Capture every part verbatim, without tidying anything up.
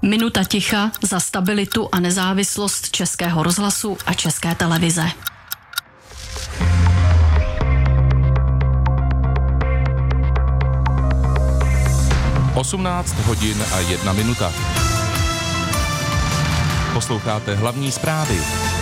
Minuta ticha za stabilitu a nezávislost Českého rozhlasu a České televize. osmnáct hodin a jedna minuta. Posloucháte hlavní zprávy.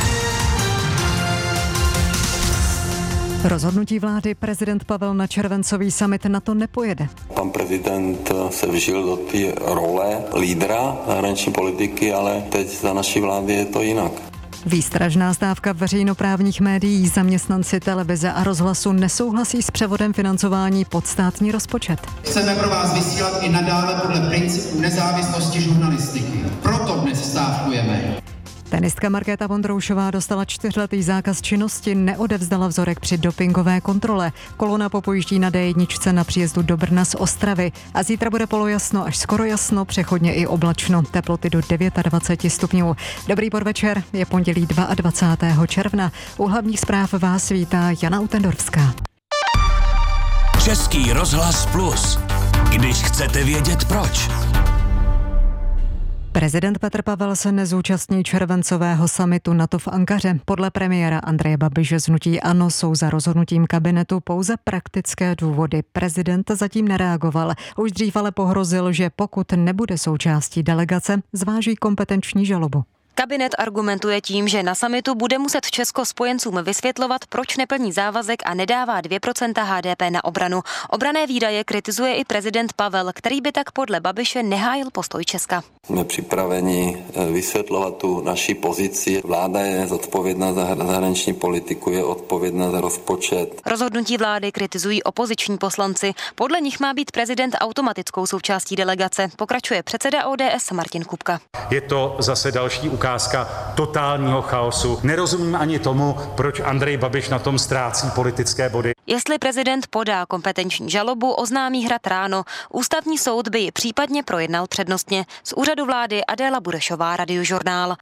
Rozhodnutí vlády, prezident Pavel na červencový summit NATO nepojede. Pan prezident se vžil do té role lídra zahraniční politiky, ale teď za naší vlády je to jinak. Výstražná stávka veřejnoprávních médií, zaměstnanci televize a rozhlasu nesouhlasí s převodem financování pod státní rozpočet. Chceme pro vás vysílat i nadále podle principu nezávislosti žurnalistiky. Proto dnes stávkujeme. Tenistka Markéta Vondroušová dostala čtyřletý zákaz činnosti, neodevzdala vzorek při dopingové kontrole. Kolona popojíždí na dé jedna na příjezdu do Brna z Ostravy a zítra bude polojasno až skoro jasno, přechodně i oblačno, teploty do dvacet devět stupňů. Dobrý podvečer, je pondělí dvacátého druhého června. U hlavních zpráv vás vítá Jana Utendorská. Český rozhlas Plus. Když chcete vědět proč. Prezident Petr Pavel se nezúčastní červencového summitu NATO v Ankaře. Podle premiéra Andreje Babiše z hnutí ANO jsou za rozhodnutím kabinetu pouze praktické důvody. Prezident zatím nereagoval. Už dřív ale pohrozil, že pokud nebude součástí delegace, zváží kompetenční žalobu. Kabinet argumentuje tím, že na summitu bude muset Česko spojencům vysvětlovat, proč neplní závazek a nedává dvě procenta há dé pé na obranu. Obranné výdaje kritizuje i prezident Pavel, který by tak podle Babiše nehájil postoj Česka. Jsme připraveni vysvětlovat tu naši pozici. Vláda je zodpovědná za zahraniční politiku, je odpovědná za rozpočet. Rozhodnutí vlády kritizují opoziční poslanci. Podle nich má být prezident automatickou součástí delegace. Pokračuje předseda ó dé es Martin Kupka. Je to zase další ukázka totálního chaosu. Nerozumím ani tomu, proč Andrej Babiš na tom ztrácí politické body. Jestli prezident podá kompetenční žalobu, oznámí Hrad ráno. Ústavní soud by ji případně projednal přednostně. Z úřadu vlády Adéla Burešová, Radiožurnál.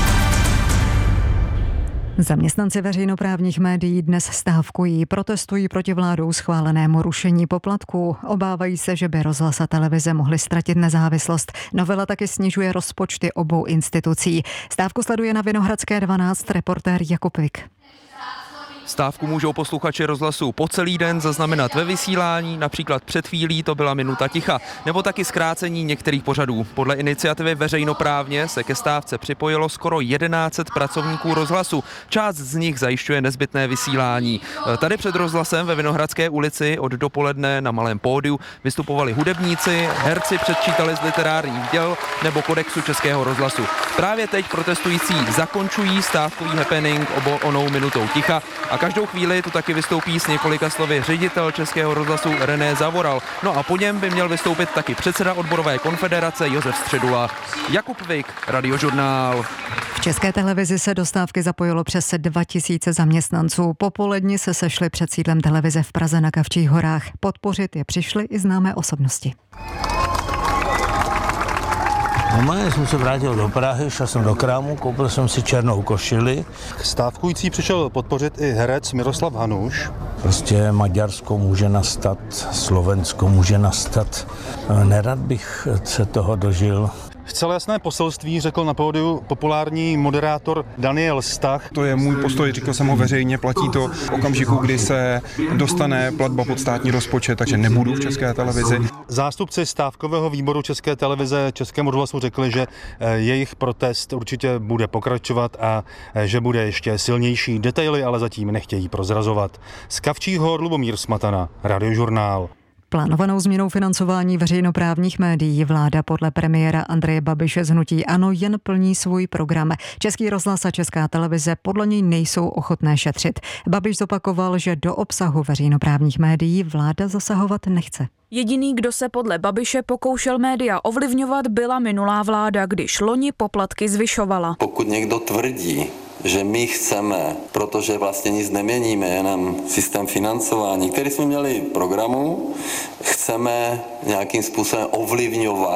Zaměstnanci veřejnoprávních médií dnes stávkují, protestují proti vládou schválenému rušení poplatků. Obávají se, že by rozhlas a televize mohly ztratit nezávislost. Novela taky snižuje rozpočty obou institucí. Stávku sleduje na Vinohradské dvanáct reportér Jakub Vik. Stávku můžou posluchači rozhlasu po celý den zaznamenat ve vysílání, například před chvílí to byla minuta ticha, nebo taky zkrácení některých pořadů. Podle iniciativy Veřejnoprávně se ke stávce připojilo skoro tisíc sto pracovníků rozhlasu. Část z nich zajišťuje nezbytné vysílání. Tady před rozhlasem ve Vinohradské ulici od dopoledne na malém pódiu vystupovali hudebníci, herci předčítali z literárních děl nebo kodexu Českého rozhlasu. Právě teď protestující zakončují stávkový happening obo onou minutou ticha a každou chvíli tu taky vystoupí s několika slovy ředitel Českého rozhlasu René Zavoral. No a po něm by měl vystoupit taky předseda odborové konfederace Josef Středula. Jakub Vik, Radiožurnál. V České televizi se do stávky zapojilo přes dva tisíce zaměstnanců. Popoledni se sešli před sídlem televize v Praze na Kavčích horách. Podpořit je přišly i známé osobnosti. Normálně jsem se vrátil do Prahy, šel jsem do krámu, koupil jsem si černou košili. Stávkující přišel podpořit i herec Miroslav Hanuš. Prostě Maďarsko může nastat, Slovensko může nastat. Nerad bych se toho dožil. Zcela jasné poselství řekl na pódiu populární moderátor Daniel Stach. To je můj postoj, říkal jsem ho veřejně, platí to v okamžiku, kdy se dostane platba pod státní rozpočet, takže nebudu v České televizi. Zástupci stávkového výboru České televize Českému rozhlasu řekli, že jejich protest určitě bude pokračovat a že bude ještě silnější. Detaily ale zatím nechtějí prozrazovat. Z Kavčích hor Lubomír Smatana, Radiožurnál. Plánovanou změnou financování veřejnoprávních médií vláda podle premiéra Andreje Babiše z hnutí ANO jen plní svůj program. Český rozhlas a Česká televize podle něj nejsou ochotné šetřit. Babiš zopakoval, že do obsahu veřejnoprávních médií vláda zasahovat nechce. Jediný, kdo se podle Babiše pokoušel média ovlivňovat, byla minulá vláda, když loni poplatky zvyšovala. Pokud někdo tvrdí, že my chceme, protože vlastně nic neměníme, jenom systém financování, který jsme měli v programu, chceme nějakým způsobem ovlivňovat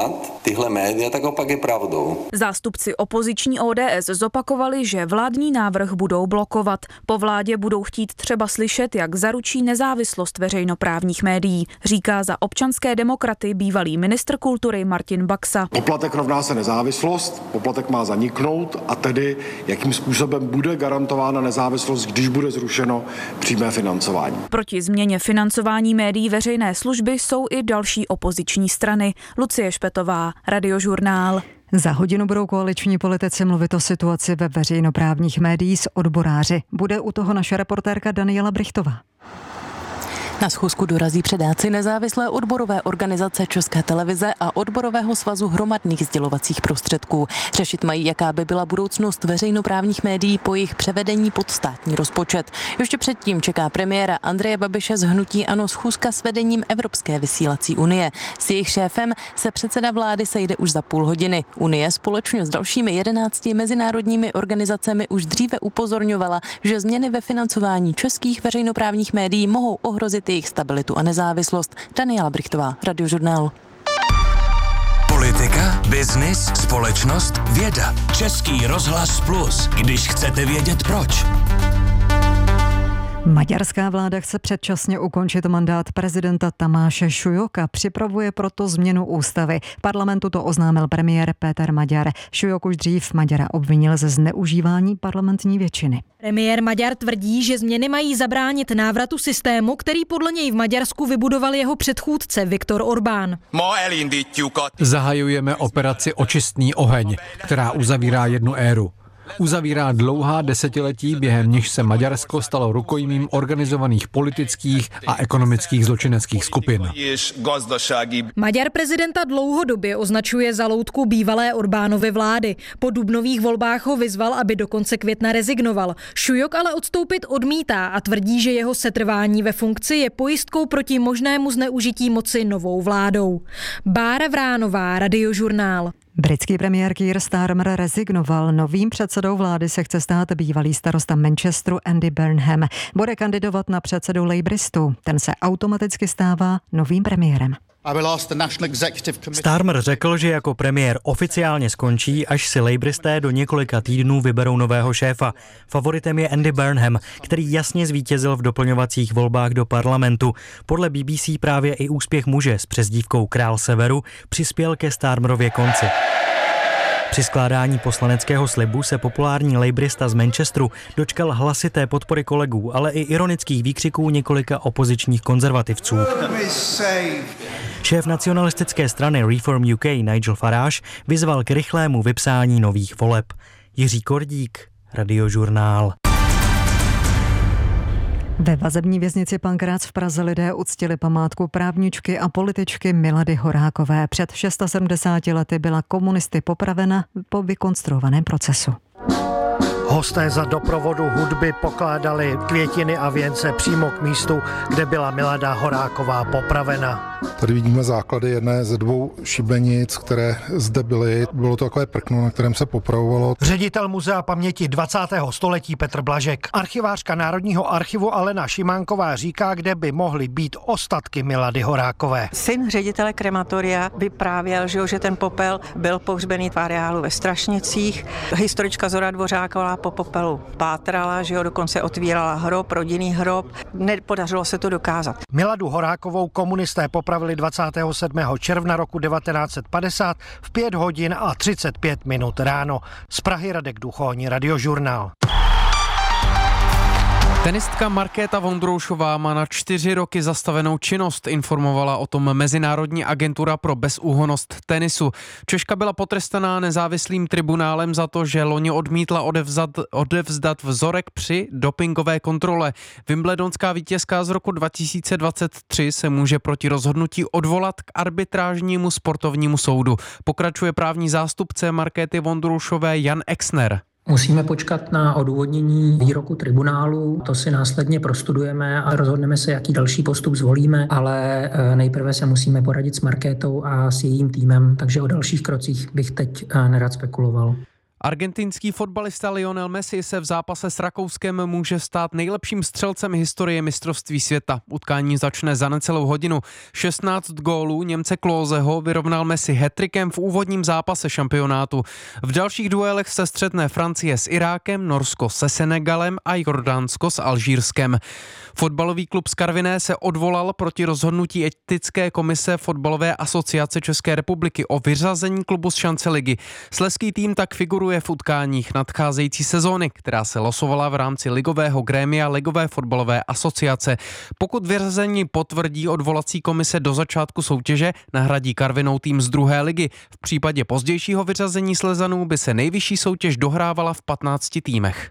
tyhle média, tak opak je pravdou. Zástupci opoziční O D S zopakovali, že vládní návrh budou blokovat. Po vládě budou chtít třeba slyšet, jak zaručí nezávislost veřejnoprávních médií, říká za Občanské demokraty bývalý ministr kultury Martin Baxa. Poplatek rovná se nezávislost, poplatek má zaniknout a tedy jakým způsobem bude garantována nezávislost, když bude zrušeno přímé financování. Proti změně financování médií veřejné služby jsou i další opoziční strany. Lucie Špetová, Radiožurnál. Za hodinu budou koaliční politici mluvit o situaci ve veřejnoprávních médiích s odboráři. Bude u toho naše reportérka Daniela Brichtová. Na schůzku dorazí předáci nezávislé odborové organizace České televize a Odborového svazu hromadných sdělovacích prostředků. Řešit mají, jaká by byla budoucnost veřejnoprávních médií po jejich převedení pod státní rozpočet. Ještě předtím čeká premiéra Andreje Babiše z hnutí ANO schůzka s vedením Evropské vysílací unie. S jejich šéfem se předseda vlády sejde už za půl hodiny. Unie společně s dalšími jedenácti mezinárodními organizacemi už dříve upozorňovala, že změny ve financování českých veřejnoprávních médií mohou ohrozit jejich stabilitu a nezávislost. Daniela Brichtová, Radiožurnál. Politika, biznis, společnost, věda. Český rozhlas Plus, když chcete vědět proč. Maďarská vláda chce předčasně ukončit mandát prezidenta Tamáše Šujoka. Připravuje proto změnu ústavy. Parlamentu to oznámil premiér Péter Maďar. Šujok už dřív Maďara obvinil ze zneužívání parlamentní většiny. Premiér Maďar tvrdí, že změny mají zabránit návratu systému, který podle něj v Maďarsku vybudoval jeho předchůdce Viktor Orbán. Zahajujeme operaci Očistný oheň, která uzavírá jednu éru. Uzavírá dlouhá desetiletí, během nichž se Maďarsko stalo rukojmím organizovaných politických a ekonomických zločineckých skupin. Maďar prezidenta dlouhodobě označuje za loutku bývalé Orbánovy vlády. Po dubnových volbách ho vyzval, aby do konce května rezignoval. Šujok ale odstoupit odmítá a tvrdí, že jeho setrvání ve funkci je pojistkou proti možnému zneužití moci novou vládou. Bára Vránová, Radiožurnál. Britský premiér Keir Starmer rezignoval. Novým předsedou vlády se chce stát bývalý starosta Manchesteru Andy Burnham. Bude kandidovat na předsedu Labouristů. Ten se automaticky stává novým premiérem. Starmer řekl, že jako premiér oficiálně skončí, až si Labouristé do několika týdnů vyberou nového šéfa. Favoritem je Andy Burnham, který jasně zvítězil v doplňovacích volbách do parlamentu. Podle B B C právě i úspěch muže s přezdívkou Král Severu přispěl ke Starmerově konci. Při skládání poslaneckého slibu se populární labourista z Manchesteru dočkal hlasité podpory kolegů, ale i ironických výkřiků několika opozičních konzervativců. Šéf nacionalistické strany Reform U K Nigel Farage vyzval k rychlému vypsání nových voleb. Jiří Kordík, Radiožurnál. Ve vazební věznici Pankrác v Praze lidé uctili památku právničky a političky Milady Horákové. Před sedmdesáti šesti lety byla komunisty popravena po vykonstruovaném procesu. Hosté za doprovodu hudby pokládali květiny a věnce přímo k místu, kde byla Milada Horáková popravena. Tady vidíme základy jedné ze dvou šibenic, které zde byly. Bylo to takové prkno, na kterém se popravovalo. Ředitel Muzea paměti dvacátého století Petr Blažek. Archivářka Národního archivu Alena Šimánková říká, kde by mohly být ostatky Milady Horákové. Syn ředitele krematoria vyprávěl, že ten popel byl pohřbený v areálu ve Strašnicích. Historička Zora Dvořáková po popelu pátrala, že ho dokonce otvírala hrob, rodinný hrob. Nepodařilo se to dokázat. Miladu Horákovou komunisté popravili dvacátého sedmého června roku devatenáct set padesát v pět hodin a třicet pět minut ráno. Z Prahy Radek Duchoň, Radiožurnál. Tenistka Markéta Vondroušová má na čtyři roky zastavenou činnost, informovala o tom Mezinárodní agentura pro bezúhonnost tenisu. Češka byla potrestaná nezávislým tribunálem za to, že loni odmítla odevzat, odevzdat vzorek při dopingové kontrole. Wimbledonská vítězka z roku dva tisíce dvacet tři se může proti rozhodnutí odvolat k arbitrážnímu sportovnímu soudu. Pokračuje právní zástupce Markéty Vondroušové Jan Exner. Musíme počkat na odůvodnění výroku tribunálu, to si následně prostudujeme a rozhodneme se, jaký další postup zvolíme, ale nejprve se musíme poradit s Markétou a s jejím týmem, takže o dalších krocích bych teď nerad spekuloval. Argentinský fotbalista Lionel Messi se v zápase s Rakouskem může stát nejlepším střelcem historie mistrovství světa. Utkání začne za necelou hodinu. šestnáct gólů Němce Klóseho vyrovnal Messi hat-trickem v úvodním zápase šampionátu. V dalších duelech se střetne Francie s Irákem, Norsko se Senegalem a Jordánsko s Alžírskem. Fotbalový klub z Karviné se odvolal proti rozhodnutí etické komise Fotbalové asociace České republiky o vyřazení klubu z šance ligy. Slezský tým tak figuruje v utkáních nadcházející sezóny, která se losovala v rámci ligového grémia Ligové fotbalové asociace. Pokud vyřazení potvrdí odvolací komise do začátku soutěže, nahradí Karvinou tým z druhé ligy. V případě pozdějšího vyřazení Slezanů by se nejvyšší soutěž dohrávala v patnácti týmech.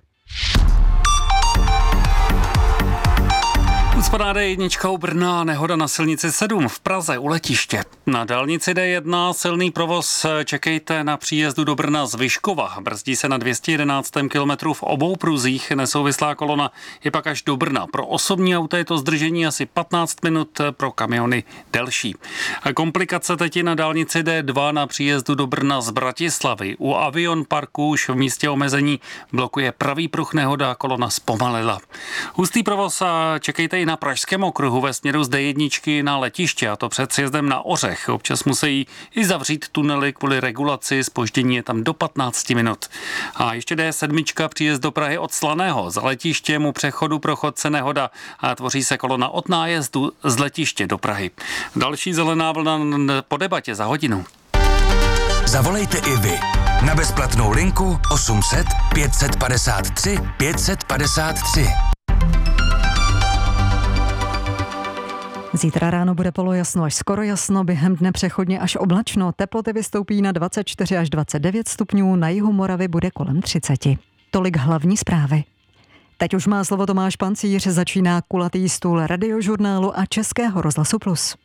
Spadá dé jedna u Brna, nehoda na silnici sedm v Praze u letiště. Na dálnici dé jedna silný provoz, čekejte na příjezdu do Brna z Vyškova. Brzdí se na dvě stě jedenáct kilometrů v obou pruzích, nesouvislá kolona je pak až do Brna. Pro osobní auta je to zdržení asi patnáct minut, pro kamiony delší. Komplikace teď na dálnici dé dva na příjezdu do Brna z Bratislavy. U Avion Parku už v místě omezení blokuje pravý pruh, nehoda, kolona zpomalila. Hustý provoz a čekejte i na Pražském okruhu ve směru z dé jedna na letiště, a to před sjezdem na Ořech. Občas musí i zavřít tunely kvůli regulaci, zpoždění je tam do patnáct minut. A ještě dé sedm příjezd do Prahy od Slaného. Za letištěm u přechodu pro chodce nehoda a tvoří se kolona od nájezdu z letiště do Prahy. Další zelená vlna po debatě za hodinu. Zavolejte i vy na bezplatnou linku osm set pět padesát tři pět padesát tři. Zítra ráno bude polojasno až skoro jasno, během dne přechodně až oblačno. Teploty vystoupí na dvacet čtyři až dvacet devět stupňů, na jihu Moravy bude kolem třicet. Tolik hlavní zprávy. Teď už má slovo Tomáš Pancíř, začíná kulatý stůl Radiožurnálu a Českého rozhlasu Plus.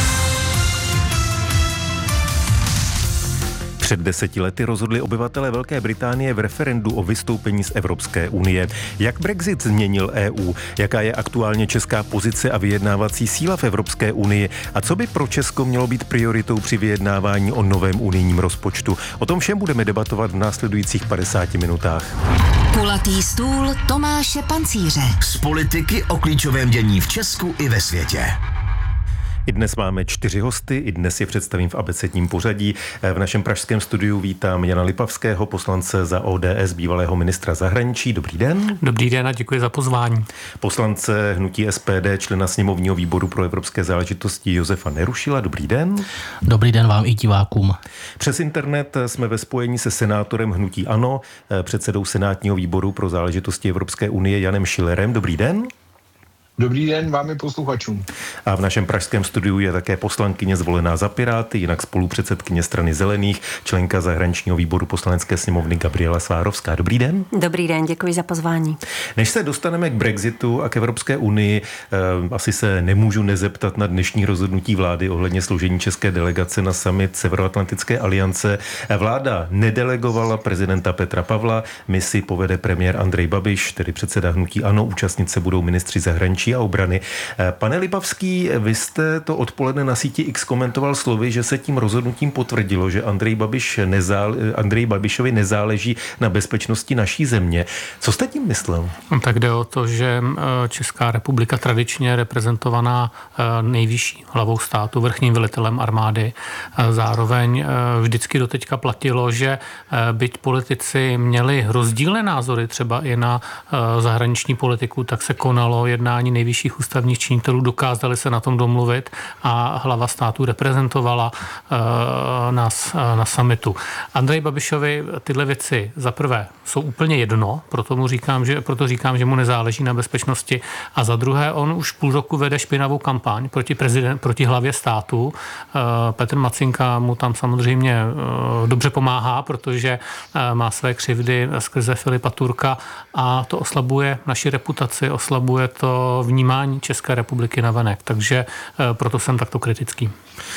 Před deseti lety rozhodli obyvatelé Velké Británie v referendu o vystoupení z Evropské unie. Jak Brexit změnil é ú? Jaká je aktuálně česká pozice a vyjednávací síla v Evropské unii? A co by pro Česko mělo být prioritou při vyjednávání o novém unijním rozpočtu? O tom všem budeme debatovat v následujících padesáti minutách. Kulatý stůl Tomáše Pancíře. Z politiky o klíčovém dění v Česku i ve světě. I dnes máme čtyři hosty, i dnes je představím v abecedním pořadí. V našem pražském studiu vítám Jana Lipavského, poslance za ó dé es, bývalého ministra zahraničí. Dobrý den. Dobrý den a děkuji za pozvání. Poslance hnutí es pé dé, člena sněmovního výboru pro evropské záležitosti Josefa Nerušila. Dobrý den. Dobrý den vám i divákům. Přes internet jsme ve spojení se senátorem hnutí ANO, předsedou senátního výboru pro záležitosti Evropské unie Janem Schillerem. Dobrý den. Dobrý den vám i posluchačům. A v našem pražském studiu je také poslankyně zvolená za Piráty, jinak spolupředsedkyně Strany zelených, členka zahraničního výboru Poslanecké sněmovny Gabriela Svárovská. Dobrý den. Dobrý den, děkuji za pozvání. Než se dostaneme k Brexitu a k Evropské unii, eh, asi se nemůžu nezeptat na dnešní rozhodnutí vlády ohledně složení české delegace na summit Severoatlantické aliance. Vláda nedelegovala prezidenta Petra Pavla, misi povede premiér Andrej Babiš, tedy předseda hnutí ANO, účastnit se budou ministři zahraničí a obrany. Pane Lipavský, vy jste to odpoledne na síti X komentoval slovy, že se tím rozhodnutím potvrdilo, že Andrej Babiš nezále, Andrej Babišovi nezáleží na bezpečnosti naší země. Co jste tím myslel? Tak jde o to, že Česká republika tradičně reprezentovaná nejvyšší hlavou státu, vrchním velitelem armády. Zároveň vždycky doteďka platilo, že byť politici měli rozdílné názory třeba i na zahraniční politiku, tak se konalo jednání nejvyšších ústavních činitelů, dokázali se na tom domluvit a hlava státu reprezentovala uh, nás uh, na summitu. Andrej Babišovi tyhle věci za prvé jsou úplně jedno, proto mu říkám, že, proto říkám, že mu nezáleží na bezpečnosti, a za druhé on už půl roku vede špinavou kampaň proti, prezident, proti hlavě státu. Uh, Petr Macinka mu tam samozřejmě uh, dobře pomáhá, protože uh, má své křivdy skrze Filipa Turka a to oslabuje naši reputaci, oslabuje to vnímání České republiky navenek, takže proto jsem takto kritický.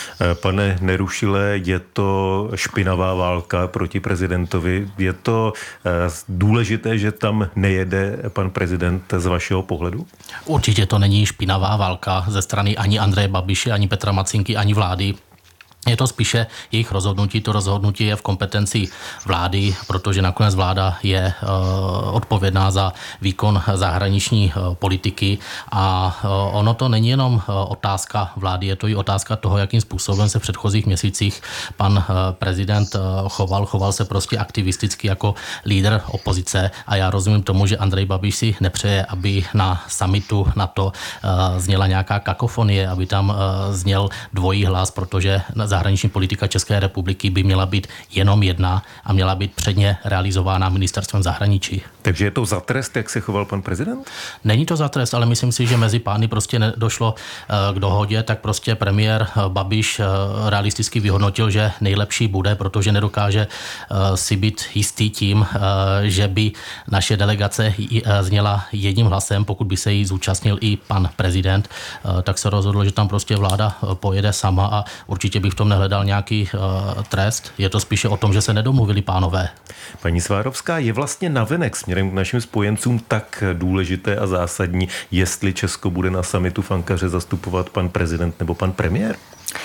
Pane Nerušile, je to špinavá válka proti prezidentovi? Je to důležité, že tam nejede pan prezident z vašeho pohledu? Určitě to není špinavá válka ze strany ani Andreje Babiše, ani Petra Macinky, ani vlády. Je to spíše jejich rozhodnutí, to rozhodnutí je v kompetenci vlády, protože nakonec vláda je uh, odpovědná za výkon zahraniční uh, politiky a uh, ono to není jenom uh, otázka vlády, je to i otázka toho, jakým způsobem se v předchozích měsících pan uh, prezident uh, choval, choval se prostě aktivisticky jako lídr opozice a já rozumím tomu, že Andrej Babiš si nepřeje, aby na summitu NATO uh, zněla nějaká kakofonie, aby tam uh, zněl dvojí hlas, protože zahraniční politika České republiky by měla být jenom jedna a měla být předně realizována ministerstvem zahraničí. Takže je to za trest, jak se choval pan prezident? Není to za trest, ale myslím si, že mezi pány prostě nedošlo k dohodě, tak prostě premiér Babiš realisticky vyhodnotil, že nejlepší bude, protože nedokáže si být jistý tím, že by naše delegace zněla jedním hlasem, pokud by se jí zúčastnil i pan prezident, tak se rozhodlo, že tam prostě vláda pojede sama a určitě bych v tom nehledal nějaký uh, trest. Je to spíše o tom, že se nedomluvili pánové. Paní Svárovská, je vlastně navenek směrem k našim spojencům tak důležité a zásadní, jestli Česko bude na summitu v Ankaře zastupovat pan prezident nebo pan premiér?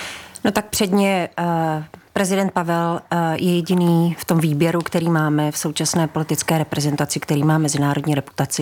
No tak předně uh... prezident Pavel je jediný v tom výběru, který máme v současné politické reprezentaci, který má mezinárodní reputaci.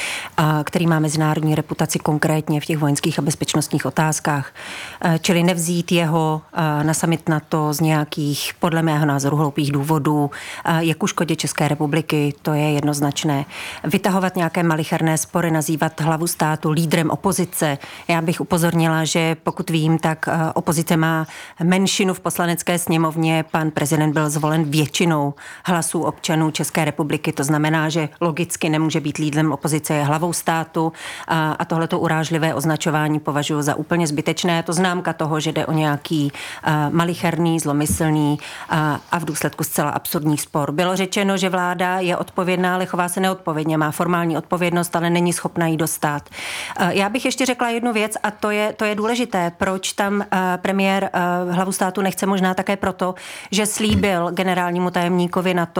A který má mezinárodní reputaci konkrétně v těch vojenských a bezpečnostních otázkách. Čili nevzít jeho na summit NATO z nějakých, podle mého názoru, hloupých důvodů, je ku škodě České republiky, to je jednoznačné. Vytahovat nějaké malicherné spory, nazývat hlavu státu lídrem opozice. Já bych upozornila, že pokud vím, tak opozice má menšinu v poslanecké sněmovně. Pan prezident byl zvolen většinou hlasů občanů České republiky, to znamená, že logicky nemůže být lídrem opozice, je hlavou státu a, a tohleto urážlivé označování považuji za úplně zbytečné. Je to známka toho, že jde o nějaký a, malicherný, zlomyslný a, a v důsledku zcela absurdní spor. Bylo řečeno, že vláda je odpovědná, ale chová se neodpovědně, má formální odpovědnost, ale není schopna jí dostát. A, já bych ještě řekla jednu věc a to je, to je důležité, proč tam a, premiér a, hlavu státu nechce možná také proto, že slíbil generálnímu tajemníkovi NATO,